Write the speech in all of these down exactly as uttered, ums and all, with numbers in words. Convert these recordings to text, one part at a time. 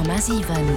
Komma sieben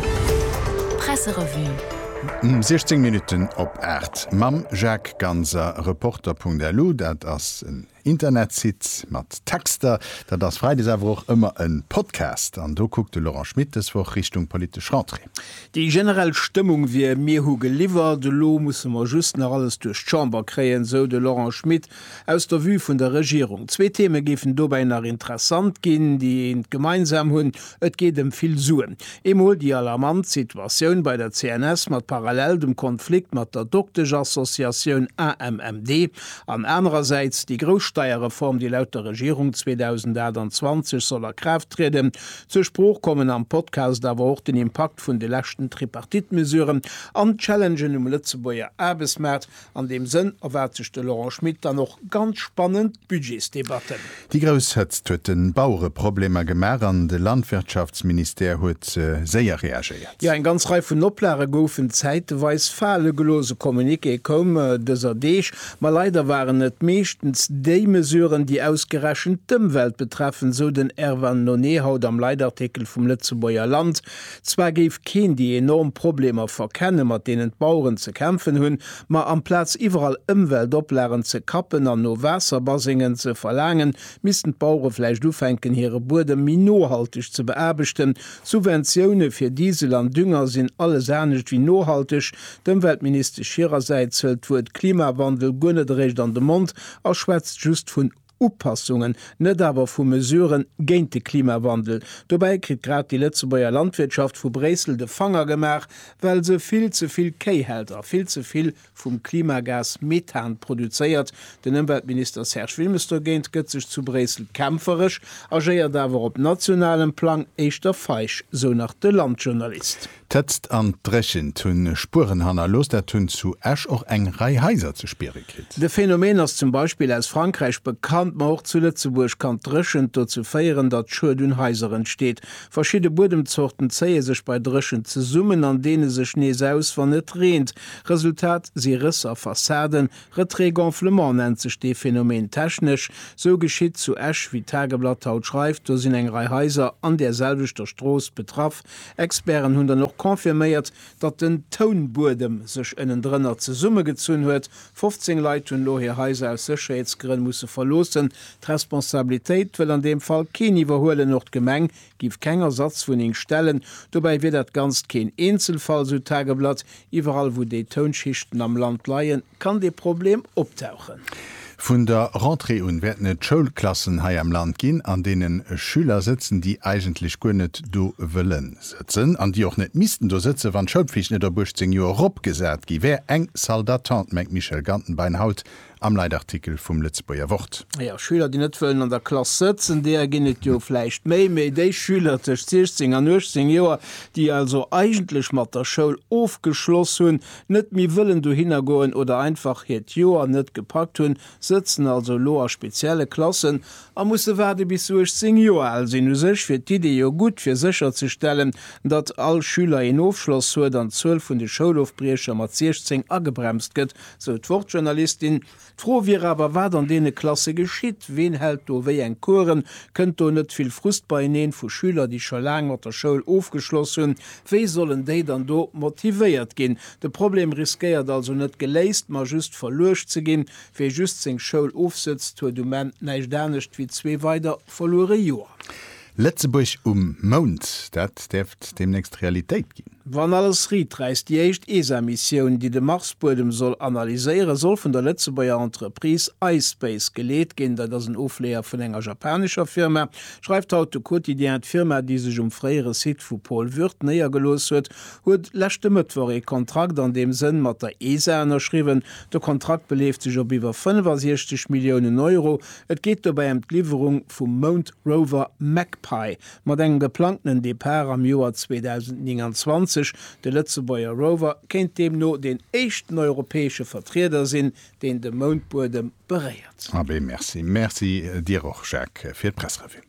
Presserevue. sechzehn Minuten op acht. Mam Jacques Ganser, Reporter punkt l u, dat ass en Internetsitz mat Texter, dat das Freitag auch immer ein Podcast. An do guckte Laurent Schmidt es vor Richtung politisch Rentrée. Die generelle Stimmung wie mir hu geliefert, de lo muss man just nach alles durch Chamber kreen, so de Laurent Schmidt aus der Vue von der Regierung. Zwei Themen gefen dobei nach interessant gehen, die in gemeinsam hun, et geht dem viel suen. Emol die alarmant Situation bei der C N S mat parallel dem Konflikt mat der Doctors Association A M M D, an andererseits die Großsteuerreform, die laut der Regierung zweitausendachtundzwanzig soll er Kraft treten. Zu Spruch kommen am Podcast aber auch den Impact von den letzten Tripartitmesuren an Challengen um Lützeburger Arbeitsmarkt. An dem Sinn erwartet Laurent Schmidt dann noch ganz spannend Budgetsdebatten. Die Großheit hat den Bauerprobleme gemerkt, an das Landwirtschaftsminister hat äh, sehr reagiert. Ja, ein ganz Reihe von Oplare goufen zeitweis fallegelose Kommuniqué kommen, dieser Dich, aber leider waren nicht meistens die Mesuren, die ausgerechnet die Umwelt betreffen, so den Erwan Noné haut am Leitartikel vom Lützeburger Land. Zwar gibt kein die enorm Probleme verkennen, mit denen die Bauern zu kämpfen haben, aber am Platz überall Umweltoplaren zu kappen, an no Wasserbasingen zu verlangen, müssen die Bauern vielleicht aufhängen, ihre Boden minderhaltig zu bearbeiten. Subventionen für Diesel und Dünger sind alles ernst wie nachhaltig. Der Umweltminister ihrerseits hält wohl Klimawandel gar nicht recht an den Mund, er schwätzt just von Upassungen, net aber vu Mesuren géint de Klimawandel. Dobei kriegt grad die Lützeburger Landwirtschaft vu Bresel de Fanger gemacht, weil se viel zu viel Keihälter, viel zu viel vum Klimagas Methan produziert. Den Umweltminister Serge Wilmester géint gëtt sich zu Bresel kämpferisch, agiert dawer op nationalem Plan eichter feich, so nach de Landjournalist. Tetzt an Drechen hunn Spurenhanner los, der hunn zu Asch auch eng Reiheiser zu spere krit. De Phänomen ist zum Beispiel aus Frankreich bekannt, ma auch zu Lützeburg kann dreschen dazu feieren, dat Schudunheiser entsteht. Verschiedene Bodensorten zeie sich bei Dreschen zu summen, an denen se Schnee aus wann net rent. Resultat sie Risser Fassaden, Reträgonflement nennt sich de Phänomen technisch. So geschieht zu Asch, wie Tageblatt haut schreibt, da sind eng Reiheiser an derselbisch der Stroß betraf. Experten hun noch konfirmiert, dat den Tonbodem sech innen drinnner ze Summe gezun huet. fünfzehn Leute hun lohe Häuser aus Sicherheitsgründen musse verlosen. Die Responsabilität will an dem Fall kein Überholen noch Gemeng, gibt kein Ersatz von ihnen stellen. Dabei wird das ganz kein Einzelfall, so Tageblatt. Überall, wo die Tonschichten am Land leien, kann das Problem auftauchen. Von der Rentrée und werden net Schulklassen hai am Land gehen, an denen Schüler sitzen, die eigentlich gar nicht do willen sitzen, an die auch nicht missten do sitzen, wann Schulpflicht nicht der Buchzehn Jahre abgesagt gi. Wer eng Saldatant merkt Michel Gantenbein haut am Leitartikel vom Lützeburger Wort. Ja, Schüler, die nicht wollen an der Klasse sitzen, der gehen ja vielleicht mehr, mehr die Schüler zwischen sechzehn und achtzehn Jahren, die also eigentlich mit der Schule aufgeschlossen haben, nicht mehr wollen du hingehen oder einfach hier die Jahre nicht gepackt haben, sitzen also loa spezielle Klassen, und müssen werden bis zu achtzehn Jahre alt sein. Und sich für die Idee ja gut für sicherzustellen, dass alle Schüler in Aufschluss haben, dann zwölf von den Schulaufbrüchen mit sechzehn angebremst wird, so die Wortjournalistin. Froh wir aber, was an denen Klasse geschieht, wen hält du wie ein Kuren, könnt du nicht viel Frust bei ihnen von Schülern, die schon lange mit der Schule aufgeschlossen sind, wie sollen die dann da motiviert gehen? Das Problem riskiert also nicht gelöst, mal just verloren zu gehen, wer just seine Schule aufsetzt, tut du man nicht da nicht wie zwei weiter verlorene Jahre. Lützeburg um Mond, dat deft demnächst Realität gehen. Wann alles riet, reist die erste E S A-Mission, die den Marsboden soll analysieren, soll von der Lützeburger Entreprise iSpace gelegt gehen, da das ein Aufleger von einer japanischer Firma. Schreibt heute quotidien die Firma, die sich um freiere Site von Paul Wirth näher gelost wird, hat letzte Mittwoch einen Kontrakt an dem Sinn mit der E S A unterschrieben. Der Kontrakt beläuft sich auf über fünfundsechzig Millionen Euro. Es geht dabei um die Lieferung vom Mount Rover Magpie. Mit einem geplanten Depart am Jahr zweitausendneunundzwanzig. Der Lützeburger Rover kennt dem nur den echten europäischen Vertreter sind, den der Mondboden berät. Aber merci, merci dir auch, Jacques, für die Presserevue.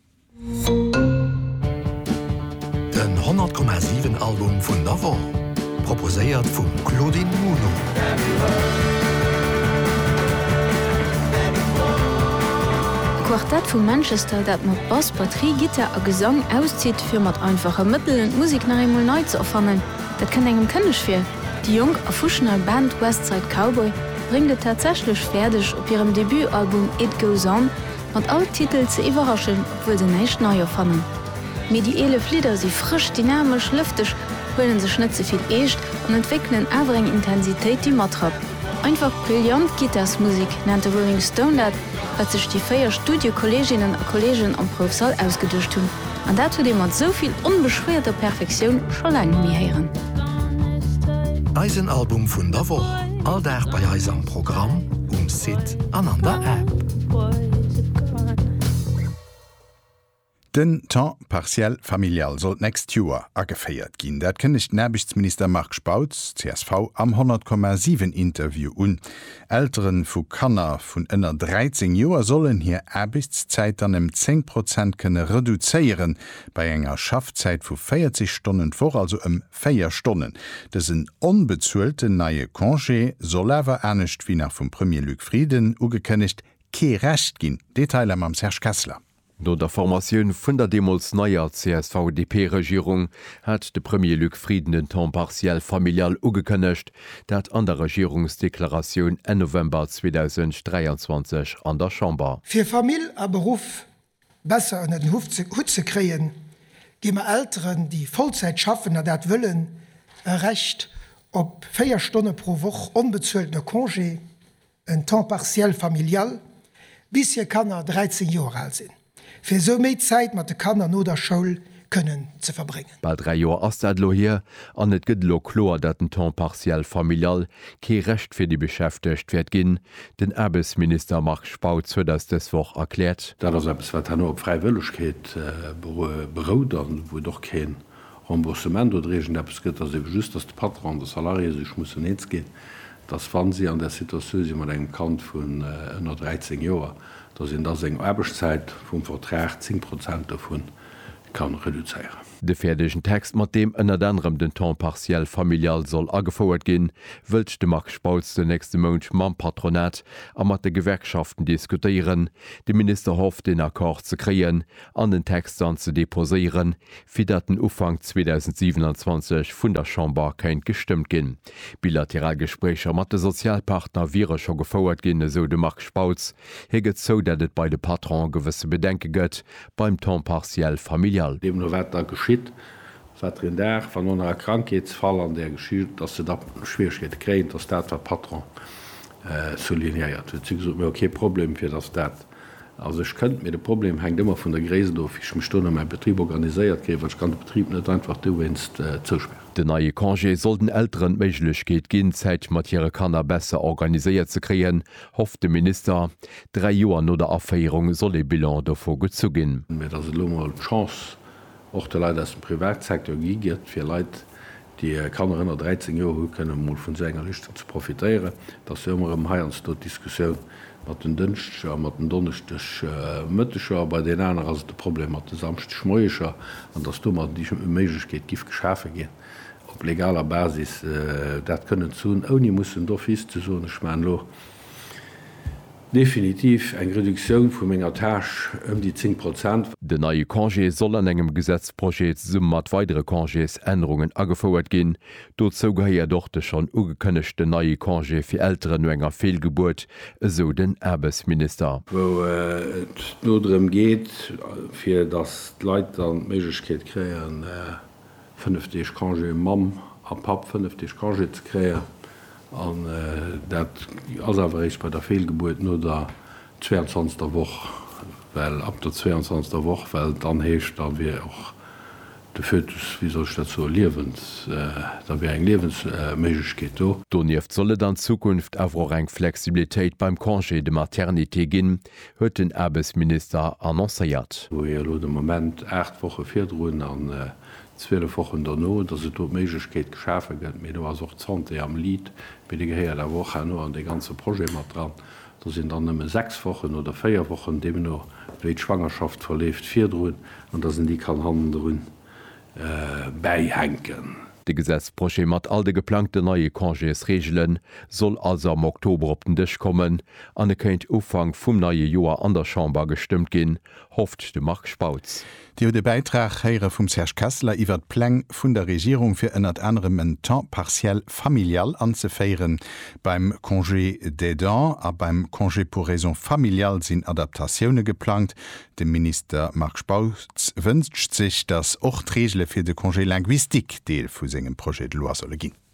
Den hundert Komma sieben Album von Navo, proposiert von Claudine Muno. Quartett vu Manchester, dat mat Bass, Batterie, Gitter a Gesang auszieht, fir mat einfache Mittel und Musik nach einmal neu zu erfannen. Dat kann engem kënnech fir. Die jung a fuschner Band Westside Cowboy bringt tatsächlich fertig op ihrem Debütalbum It Goes On mat all Titel ze iwwerraschen, obwohl se neicht neu erfannen. Mediele Flieder sie frisch, dynamisch, lüftig, holen se schnitze viel echt und entwickeln awereng Intensität die Matrap. Einfach brillant Gittersmusik nannte Rolling Stone dat, wat sich die feier Studiokolleginnen und Kollegen am Profsaal ausgeduscht hun. An dat hu mat soviel unbeschwerter Perfektion schon lange nie heieren. Eisenalbum vun der Woche, all der bei Eis am Programm, um Sit an an der App. Den temps partiell familial soll näst Joer ageféiert ginn. Dat kënnecht Närbichtsminister Mark Spautz, C S V, am hundert Komma sieben Interview un. Älteren vu Kanner vun ënner dreizehn Joer sollen hier Erbichtszeit an em zehn Prozent kënne reduzéieren, bei enger Schaftzeit vu vierzig Stunden vor, also ëm vier Stunden. Dësen onbezuelte neie Congé soll awer ernstnecht wie nach vum Premier Luc Frieden ugekënnecht ke recht ginn. Detailer am Serge Kessler. No der Formatioun vun der Demos neier C S V D P-Regierung hat de Premier Luc Frieden den temps partiell familial ugekënnecht, dat an der Regierungsdeklaration en November zweitausenddreiundzwanzig an der Chamber. Fir Famill a Beruf besser an den Hut ze kreien, gimmer Älteren, die Vollzeit schaffen, a dat wëllen, e Recht op vier Stunden pro Woche unbezuelter Congé, en temps partiell familial, bis hier Kanner dreizehn Jahre alt sinn. Fir so méi Zeit mat de Kanner no der Schoul können ze verbringen. Bei drei Joer ass dat lo hier an net gëtt lo klor, dat den temps partiell familial ke recht fir die Beschäftigt werd ginn. Den Erbesminister Mark Spautz huet das deswoch erklärt. Dat ass wat han op Freiwilligkeet äh, beroudern, wo doch kein Remboursement oder Regen gëtt, as just ass de Patron der Salarie sech muss net gehen. Das fan sie an der Situation man eng Kant vun äh, dreizehn Joer. Da sind das eng Erbeszeit vum Vertrag zehn Prozent davon kann reduzieren. De fertigschen Text, mat dem ënner anderem den temps partiell familial soll agefauerert gin, wëlcht de Mark Spautz den nächste Monat mam Patronat a mat de Gewerkschaften diskutieren, de Minister hofft den Akkord ze kreien, an den Text an ze deposieren, fir dat den Ufang zweitausendsiebenundzwanzig vun der Chamber keint gestimmt gin. Bilateralgesprächer mat de Sozialpartner wiere schon gefauerert gin, so de Mark Spautz, heget so, dat et bei de Patron gewisse Bedenke gëtt beim temps partiell familial. Dem wetter geschieht, in der van einer Krankheitsfall an der geschieht, dass sie da Schwierigkeit kriegen, dass der Patron äh, soliniert. Okay, Problem für das dat. Also ich könnte mir das Problem hängt immer von der Gräse auf. Ich mich Stunde mein Betrieb organisiert, weil ich kann den Betrieb nicht einfach du willst äh, zusperren. De neue Congé soll den älteren Meiglechkeet ginn, Zäit mat hire Kanner besser organiséiert ze kreien, hofft de Minister. Drei Joer no der Aféierung soll e Bilan davor gut zu ginn. Mit as Lummer Chance och der Leiit ass dem Privatsektor giiert fir Leiit, die Kannerinnen dreizehn Joer kënne mo vun senger Lichte zu profitéieren, dat se ëmmer em Haiers do Diskussioun mat den dëncht mat den donnechtech Mëttecher, bei den aner ass de Problem mat de samcht Schmoecher an dats du mat Di méiggkeet gif geschafe gin. Op legaler Basis äh, dat kënnen zun oni mussssen do fies ze so schmaen loch. Definitiv eng Reduktion vum enger Tasch um die zehn Prozent. De neue Congé soll an engem Gesetzprojet summe mat weitere Congés Änderungen agefauerert gin. Dort zouuge ja doch de schon ugekënnechte neue Congé fir älteren no enger Fehlgeburt, so den Erbesminister. Wo äh, nodrem geht, fir das Leiit an Meigkeet kreieren äh, vernünftig Congé Mam a pap vernünftig Congé ze kreieren. an äh, dat awerich bei der Fehlgeburt no der zweiundzwanzigster Woch, well ab der zweiundzwanzigster Woch, well dann heescht da wie auch de Fötus wie soll dat so liewens äh, da wie eng Lebenssmegkeet do. Donieft solle dann Zukunft awer eng Flexibilitéit beim Congé de Maternité ginn, huet den Erbesminister annoncéiert. Wo je lo de moment acht Woche firdroen an äh, zwölf Wochen der no, dat se méigkeet geschafe gëtt, mé du war och Zante am Lied, be de gehéier der Woche no an de ganze Projekt mat dran. Da sind dann nëmme sechs Wochen oder vier Wochen, de no wéi d Schwangerschaft verleft firdroen, an da sind die kann handen run äh, beihenken. De Gesetzproche mat all de geplante neue Kongéesregelen soll also am Oktober op den Dich kommen, an e kenint Ufang vum neue Joer an der Chamber gestimmt gin, hofft de Mark Spauz. Di de Beitrag heiere vum Serge Kessler iwwer d'Pläng vun der Regierung fir ënnert anderem en temps partiell familial anzuféieren. Beim Congé d'aidant a beim Congé pour raison familial sinn Adaptatioune geplant. Dem Minister Mark Spauz wënscht sich, dass och d'Regelle fir de Congé linguistik deel vu segem Projekt de loi solle ginn.